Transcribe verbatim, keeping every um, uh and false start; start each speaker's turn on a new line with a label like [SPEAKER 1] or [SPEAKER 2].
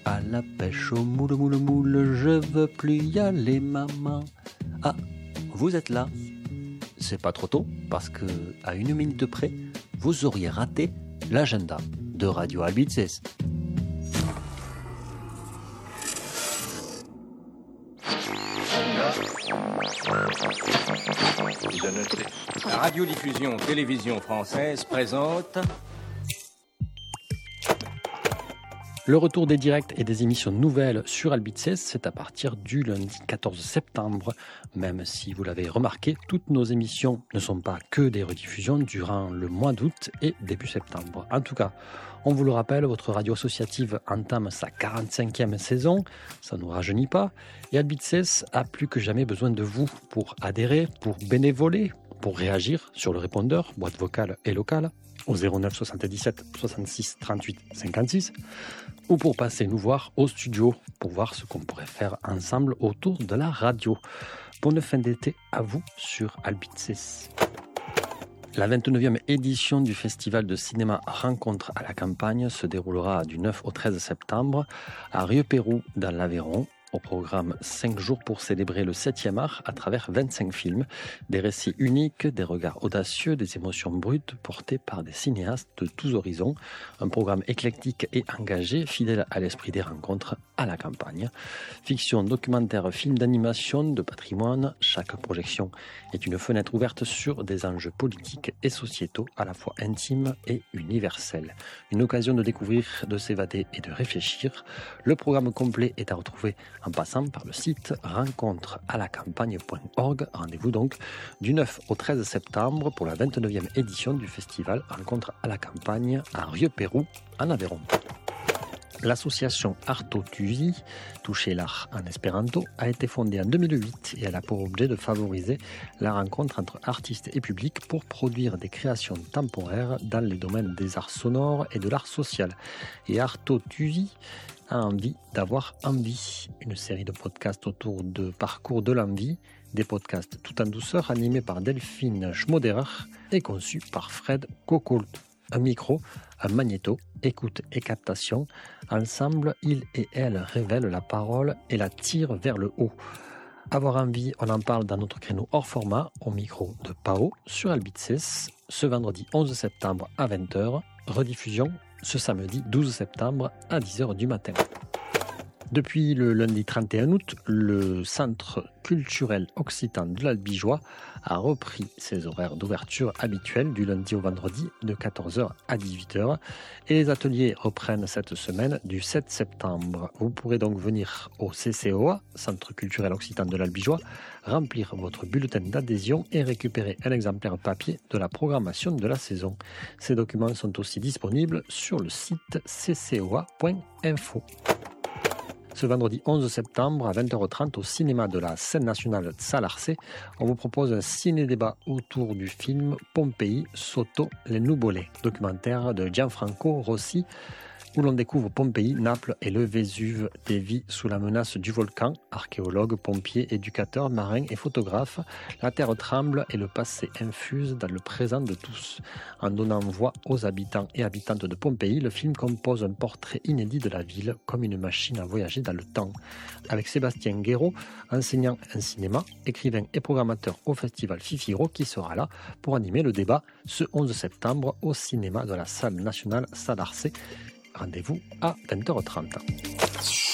[SPEAKER 1] à la pêche au moule, moule, moule, je veux plus y aller, maman. Ah, vous êtes là. C'est pas trop tôt, parce que à une minute de près, vous auriez raté l'agenda de Radio Albitzes.
[SPEAKER 2] La radiodiffusion télévision française présente
[SPEAKER 1] le retour des directs et des émissions nouvelles sur Albitzes, c'est à partir du lundi quatorze septembre. Même si vous l'avez remarqué, toutes nos émissions ne sont pas que des rediffusions durant le mois d'août et début septembre. En tout cas, on vous le rappelle, votre radio associative entame sa quarante-cinquième saison, ça ne nous rajeunit pas, et Albitzes a plus que jamais besoin de vous pour adhérer, pour bénévoler, pour réagir sur le répondeur, boîte vocale et locale, au zéro neuf soixante-dix-sept soixante-six trente-huit cinquante-six, ou pour passer nous voir au studio, pour voir ce qu'on pourrait faire ensemble autour de la radio. Bonne fin d'été à vous sur Albitzes. La vingt-neuvième édition du festival de cinéma Rencontre à la campagne se déroulera du neuf au treize septembre à Rieux-Pérou dans l'Aveyron. Au programme cinq jours pour célébrer le septième art à travers vingt-cinq films, des récits uniques, des regards audacieux, des émotions brutes portées par des cinéastes de tous horizons. Un programme éclectique et engagé, fidèle à l'esprit des rencontres à la campagne. Fiction, documentaire, film d'animation, de patrimoine, chaque projection est une fenêtre ouverte sur des enjeux politiques et sociétaux à la fois intimes et universels. Une occasion de découvrir, de s'évader et de réfléchir. Le programme complet est à retrouver en passant par le site rencontre à la campagne point org. Rendez-vous donc du neuf au treize septembre pour la vingt-neuvième édition du festival Rencontre à la campagne à Rieux-Pérou, en Aveyron. L'association Arto Tusi, toucher l'art en espéranto, a été fondée en deux mille huit et elle a pour objet de favoriser la rencontre entre artistes et public pour produire des créations temporaires dans les domaines des arts sonores et de l'art social. Et Arto Tusi a envie d'avoir envie, une série de podcasts autour de parcours de l'envie, des podcasts tout en douceur animés par Delphine Schmoderer et conçus par Fred Cocolt. Un micro, un magnéto, écoute et captation. Ensemble, ils et elles révèlent la parole et la tirent vers le haut. Avoir envie, on en parle dans notre créneau hors format, au micro de Pao, sur Albitzes, ce vendredi onze septembre à vingt heures, rediffusion ce samedi douze septembre à dix heures du matin. Depuis le lundi trente et un août, le Centre culturel occitan de l'Albigeois a repris ses horaires d'ouverture habituels du lundi au vendredi de quatorze heures à dix-huit heures et les ateliers reprennent cette semaine du sept septembre. Vous pourrez donc venir au C C O A, Centre culturel occitan de l'Albigeois, remplir votre bulletin d'adhésion et récupérer un exemplaire papier de la programmation de la saison. Ces documents sont aussi disponibles sur le site c c o a point info. Ce vendredi onze septembre à vingt heures trente au cinéma de la scène nationale Salarce, on vous propose un ciné-débat autour du film Pompéi sotto le nuvole, documentaire de Gianfranco Rossi, où l'on découvre Pompéi, Naples et le Vésuve dévient sous la menace du volcan. Archéologues, pompiers, éducateurs, marins et photographes, la terre tremble et le passé infuse dans le présent de tous. En donnant voix aux habitants et habitantes de Pompéi, le film compose un portrait inédit de la ville, comme une machine à voyager dans le temps. Avec Sébastien Guéraud, enseignant en cinéma, écrivain et programmateur au festival Fifiro, qui sera là pour animer le débat ce onze septembre au cinéma de la salle nationale Salarce. Rendez-vous à vingt heures trente.